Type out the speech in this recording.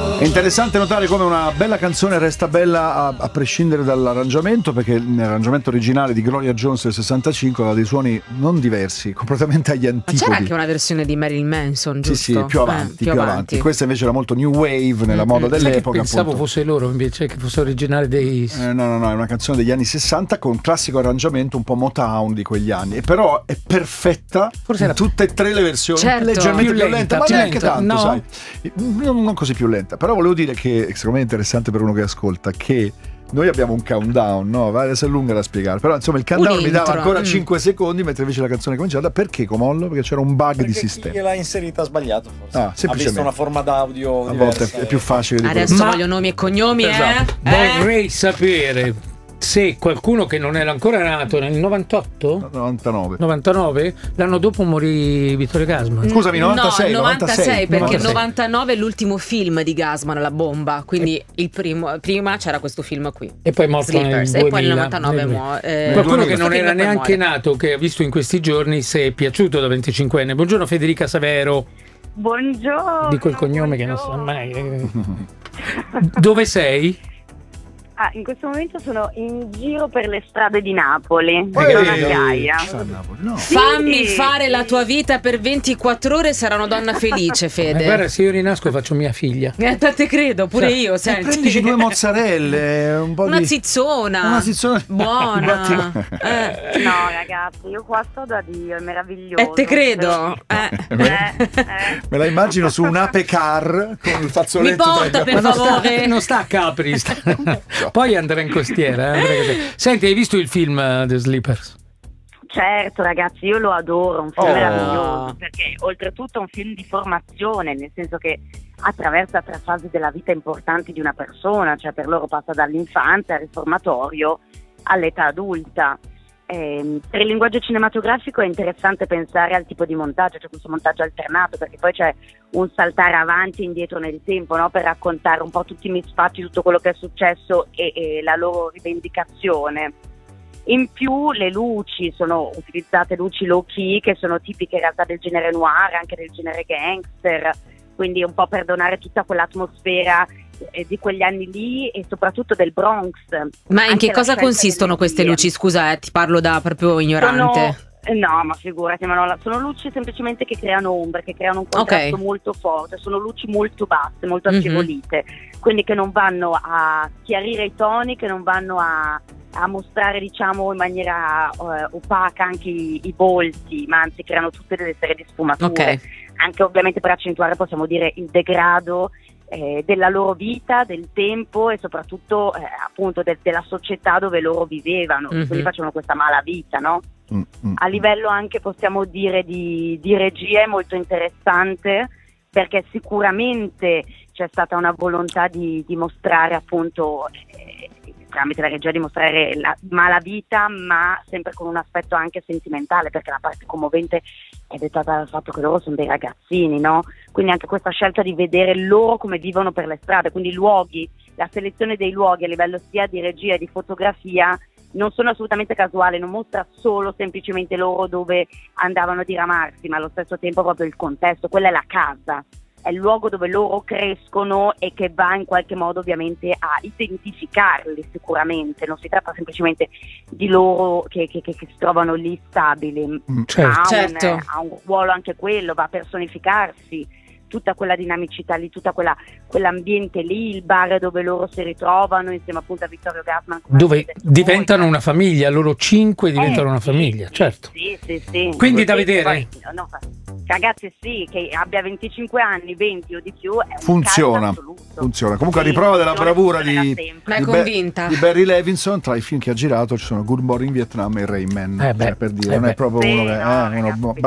È interessante notare come una bella canzone resta bella a prescindere dall'arrangiamento, perché l'arrangiamento originale di Gloria Jones del 65 aveva dei suoni non diversi, completamente agli antipodi. Ma c'era anche una versione di Marilyn Manson, giusto? Sì, più avanti. Questa invece era molto new wave nella moda dell'epoca. Pensavo appunto. fosse loro invece, che fosse originale dei... No, è una canzone degli anni 60 con un classico arrangiamento un po' Motown di quegli anni, e però è perfetta in tutte e tre le versioni. Certo. Leggermente più lenta, ma neanche tanto, no. sai. Non così più lenta, però volevo dire che secondo me è interessante per uno che ascolta che noi abbiamo un countdown, no? Adesso è lunga da spiegare, però insomma il countdown mi dava ancora 5 secondi, mentre invece la canzone è cominciata. Perché Comollo? Perché c'era un bug di sistema. Chi l'ha inserita sbagliato, forse. Semplicemente. Ha visto una forma d'audio a diversa, volte è più facile di Adesso voglio nomi e cognomi, Esatto. Vorrei sapere se qualcuno che non era ancora nato nel 98? 99? L'anno dopo morì Vittorio Gassman. Scusami, 96? No, 96, perché 96. 99 è l'ultimo film di Gassman, La bomba, quindi il prima c'era questo film qui. E poi è morto Sleepers, nel 2000, e poi nel 99 muore. Qualcuno che non era film neanche muore. nato, che ha visto in questi giorni, se è piaciuto da 25enne. Buongiorno Federica Savero. Buongiorno. Dico il cognome che non so mai. Dove sei? In questo momento sono in giro per le strade di Napoli. Sono a Gaia. No. Fammi fare la tua vita per 24 ore, sarà una donna felice, Fede. Guarda, se io rinasco faccio mia figlia. Te credo, pure io, senti. Prendici 2 mozzarelle, un po' Una di... zizzona. Una zizzona buona. No, ragazzi, io qua sto da Dio, è meraviglioso. Te credo. Me la immagino su un Ape Car con il fazzoletto. Mi porta, per favore. Non sta a Capri. Poi andrà in costiera. Senti, hai visto il film The Sleepers? Certo, ragazzi, io lo adoro, un film meraviglioso, perché oltretutto è un film di formazione, nel senso che attraversa 3 fasi della vita importanti di una persona, cioè per loro passa dall'infanzia al riformatorio all'età adulta. Per il linguaggio cinematografico è interessante pensare al tipo di montaggio, cioè questo montaggio alternato, perché poi c'è un saltare avanti e indietro nel tempo, no? Per raccontare un po' tutti i misfatti, tutto quello che è successo e la loro rivendicazione. In più le luci sono utilizzate, luci low key, che sono tipiche in realtà del genere noir, anche del genere gangster, quindi un po' per donare tutta quell'atmosfera di quegli anni lì e soprattutto del Bronx. Ma in che cosa consistono queste luci? Scusa, ti parlo da proprio ignorante. No, ma figurati, sono luci semplicemente che creano ombre, che creano un contrasto molto forte, sono luci molto basse, molto agevolite, quindi che non vanno a chiarire i toni, che non vanno a mostrare, diciamo, in maniera opaca anche i volti, ma anzi creano tutte delle serie di sfumature, anche ovviamente per accentuare, possiamo dire, il degrado della loro vita, del tempo e soprattutto appunto della società dove loro vivevano, quindi facevano questa mala vita, no? A livello anche, possiamo dire, di regia è molto interessante, perché sicuramente c'è stata una volontà di mostrare appunto tramite la regia, di mostrare la malavita, ma sempre con un aspetto anche sentimentale, perché la parte commovente è dettata dal fatto che loro sono dei ragazzini, no? Quindi anche questa scelta di vedere loro come vivono per le strade, quindi i luoghi, la selezione dei luoghi a livello sia di regia e di fotografia non sono assolutamente casuali, non mostra solo semplicemente loro dove andavano a diramarsi, ma allo stesso tempo proprio il contesto, quella è la casa, è il luogo dove loro crescono e che va in qualche modo ovviamente a identificarli sicuramente, non si tratta semplicemente di loro che si trovano lì stabili, certo. Ha un ruolo anche quello, va a personificarsi tutta quella dinamicità lì, tutta quell'ambiente lì, il bar dove loro si ritrovano insieme appunto a Vittorio Gassman, dove diventano una famiglia, loro 5 diventano una famiglia, certo. Sì. Quindi da vedere. Ragazzi, sì, che abbia 25 anni, 20 o di più, è funziona. Comunque a riprova della bravura di Barry Levinson, tra i film che ha girato ci sono Good Morning Vietnam e Rain Man, per dire, non è proprio uno che